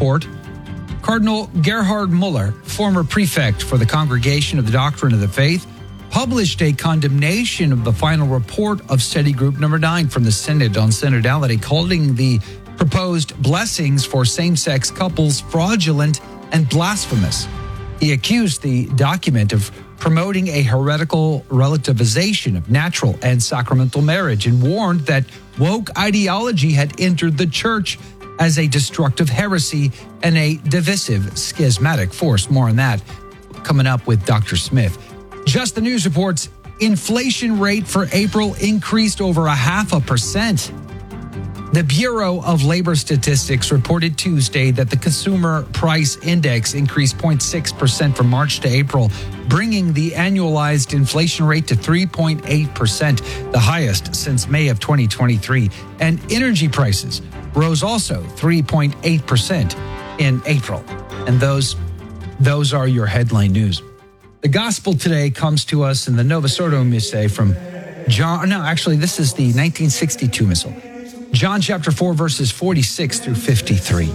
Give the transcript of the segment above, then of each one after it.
report, Cardinal Gerhard Muller, former prefect for the Congregation of the Doctrine of the Faith, published a condemnation of the final report of Study Group Number 9 from the Synod on Synodality, calling the proposed blessings for same-sex couples fraudulent and blasphemous. He accused the document of promoting a heretical relativization of natural and sacramental marriage and warned that woke ideology had entered the church as a destructive heresy and a divisive, schismatic force. More on that coming up with Dr. Smith. Just the News reports inflation rate for April increased over 0.5%. The Bureau of Labor Statistics reported Tuesday that the Consumer Price Index increased 0.6% from March to April, bringing the annualized inflation rate to 3.8%, the highest since May of 2023. And energy prices rose also 3.8% in April. And those are your headline news. The gospel today comes to us in the Novus Ordo Missal from John. No, actually, this is the 1962 Missal. John chapter 4, verses 46 through 53.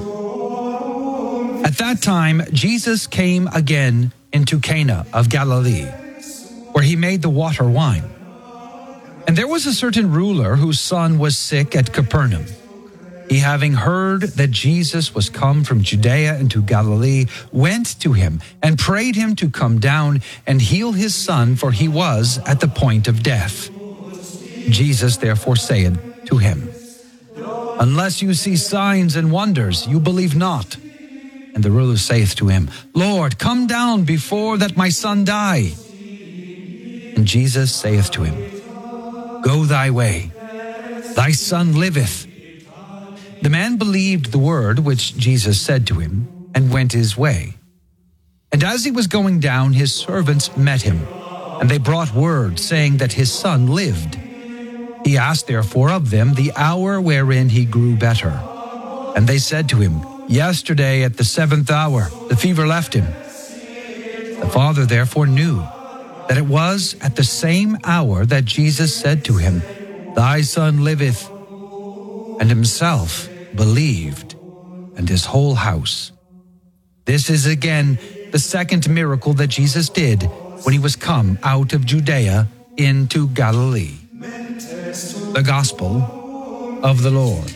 At that time, Jesus came again into Cana of Galilee, where he made the water wine. And there was a certain ruler whose son was sick at Capernaum. He, having heard that Jesus was come from Judea into Galilee, went to him and prayed him to come down and heal his son, for he was at the point of death. Jesus therefore saith to him, Unless you see signs and wonders, you believe not. And the ruler saith to him, Lord, come down before that my son die. And Jesus saith to him, Go thy way, thy son liveth. The man believed the word which Jesus said to him, and went his way. And as he was going down, his servants met him, and they brought word, saying that his son lived. He asked therefore of them the hour wherein he grew better. And they said to him, Yesterday at the 7th hour the fever left him. The father therefore knew that it was at the same hour that Jesus said to him, Thy son liveth. And himself believed, and his whole house. This is again the second miracle that Jesus did when he was come out of Judea into Galilee. The Gospel of the Lord.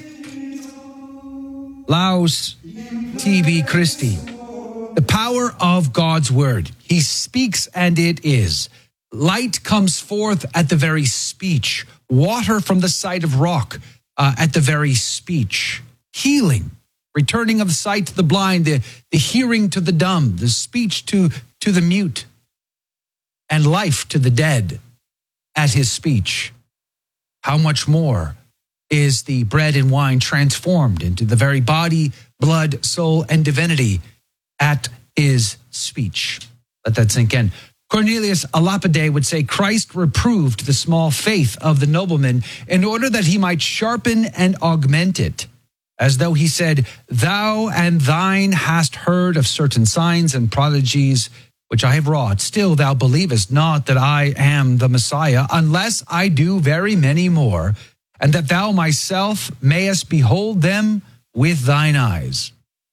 Laus tibi Christi. The power of God's word. He speaks and it is. Light comes forth at the very speech. Water from the side of rock at the very speech. Healing. Returning of sight to the blind. The hearing to the dumb. The speech to the mute. And life to the dead at his speech. How much more is the bread and wine transformed into the very body, blood, soul, and divinity at his speech? Let that sink in. Cornelius a Lapide would say, Christ reproved the small faith of the nobleman in order that he might sharpen and augment it, as though he said, Thou and thine hast heard of certain signs and prodigies which I have wrought. Still thou believest not that I am the Messiah, unless I do very many more, and that thou myself mayest behold them with thine eyes.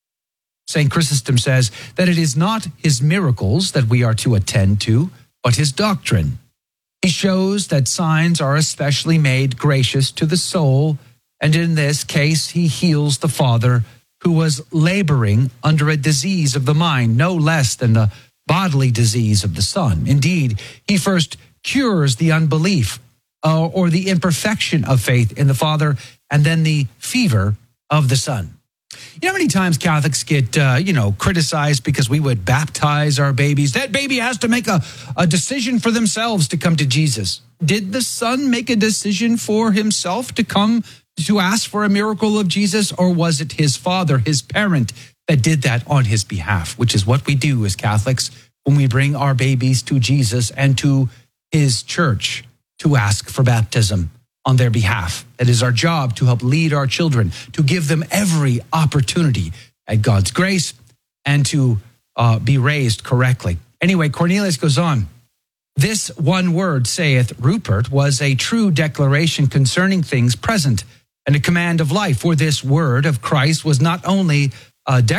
St. Chrysostom says that it is not his miracles that we are to attend to, but his doctrine. He shows that signs are especially made gracious to the soul, and in this case he heals the father who was laboring under a disease of the mind, no less than the bodily disease of the son. Indeed, he first cures the unbelief or the imperfection of faith in the father, and then the fever of the son. You know how many times Catholics get, criticized because we would baptize our babies? That baby has to make a decision for themselves to come to Jesus. Did the son make a decision for himself to come to ask for a miracle of Jesus, or was it his father, his parent, that did that on his behalf, which is what we do as Catholics when we bring our babies to Jesus and to his church to ask for baptism on their behalf. It is our job to help lead our children, to give them every opportunity at God's grace and to be raised correctly. Anyway, Cornelius goes on. This one word, saith Rupert, was a true declaration concerning things present and a command of life. For this word of Christ was not only a